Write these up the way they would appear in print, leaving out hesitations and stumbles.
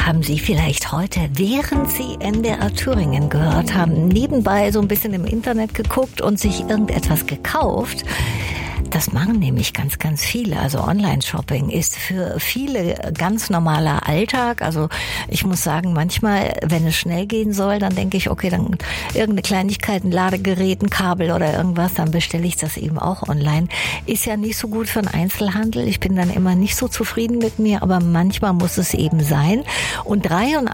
haben Sie vielleicht heute, während Sie NDR Thüringen gehört haben, nebenbei so ein bisschen im Internet geguckt und sich irgendetwas gekauft? Das machen nämlich ganz, ganz viele. Also Online-Shopping ist für viele ganz normaler Alltag. Also ich muss sagen, manchmal, wenn es schnell gehen soll, dann denke ich, okay, dann irgendeine Kleinigkeit, ein Ladegerät, ein Kabel oder irgendwas, dann bestelle ich das eben auch online. Ist ja nicht so gut für den Einzelhandel. Ich bin dann immer nicht so zufrieden mit mir, aber manchmal muss es eben sein. Und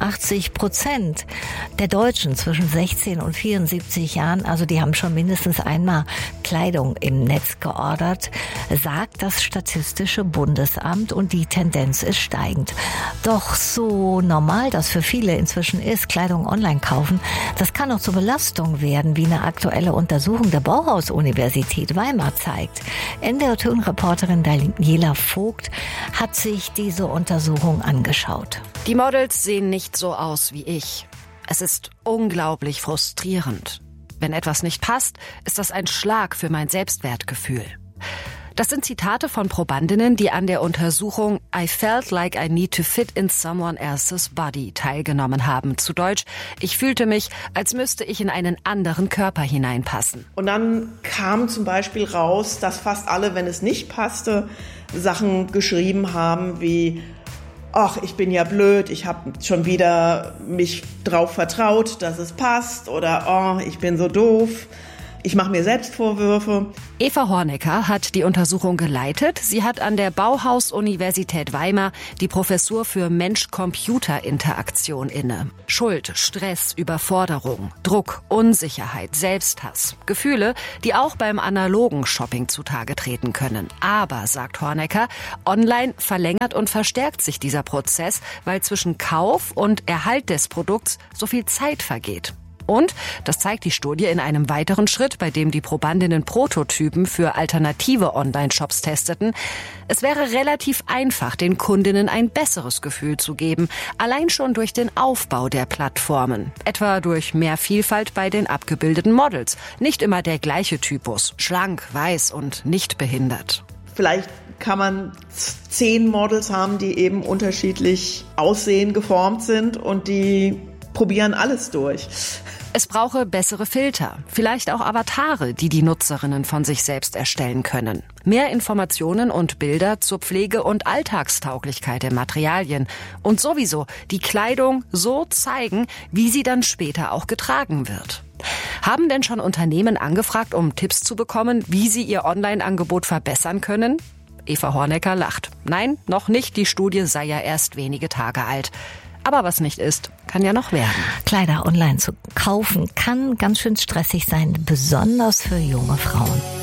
83% der Deutschen zwischen 16 und 74 Jahren, also die haben schon mindestens einmal Kleidung im Netz geordert, sagt das Statistische Bundesamt, und die Tendenz ist steigend. Doch so normal das für viele inzwischen ist, Kleidung online kaufen, das kann auch zur Belastung werden, wie eine aktuelle Untersuchung der Bauhaus-Universität Weimar zeigt. NDR-Reporterin Daniela Vogt hat sich diese Untersuchung angeschaut. Die Models sehen nicht so aus wie ich. Es ist unglaublich frustrierend. Wenn etwas nicht passt, ist das ein Schlag für mein Selbstwertgefühl. Das sind Zitate von Probandinnen, die an der Untersuchung I felt like I need to fit in someone else's body teilgenommen haben. Zu Deutsch, ich fühlte mich, als müsste ich in einen anderen Körper hineinpassen. Und dann kam zum Beispiel raus, dass fast alle, wenn es nicht passte, Sachen geschrieben haben wie: Ach, ich bin ja blöd, ich habe schon wieder mich drauf vertraut, dass es passt. Oder oh, ich bin so doof, ich mache mir selbst Vorwürfe. Eva Hornecker hat die Untersuchung geleitet. Sie hat an der Bauhaus-Universität Weimar die Professur für Mensch-Computer-Interaktion inne. Schuld, Stress, Überforderung, Druck, Unsicherheit, Selbsthass. Gefühle, die auch beim analogen Shopping zutage treten können. Aber, sagt Hornecker, online verlängert und verstärkt sich dieser Prozess, weil zwischen Kauf und Erhalt des Produkts so viel Zeit vergeht. Und, das zeigt die Studie in einem weiteren Schritt, bei dem die Probandinnen Prototypen für alternative Online-Shops testeten, es wäre relativ einfach, den Kundinnen ein besseres Gefühl zu geben, allein schon durch den Aufbau der Plattformen. Etwa durch mehr Vielfalt bei den abgebildeten Models. Nicht immer der gleiche Typus, schlank, weiß und nicht behindert. Vielleicht kann man 10 Models haben, die eben unterschiedlich aussehen, geformt sind, und die probieren alles durch. Es brauche bessere Filter, vielleicht auch Avatare, die die Nutzerinnen von sich selbst erstellen können. Mehr Informationen und Bilder zur Pflege und Alltagstauglichkeit der Materialien. Und sowieso die Kleidung so zeigen, wie sie dann später auch getragen wird. Haben denn schon Unternehmen angefragt, um Tipps zu bekommen, wie sie ihr Online-Angebot verbessern können? Eva Hornecker lacht. Nein, noch nicht, die Studie sei ja erst wenige Tage alt. Aber was nicht ist, kann ja noch werden. Kleider online zu kaufen kann ganz schön stressig sein, besonders für junge Frauen.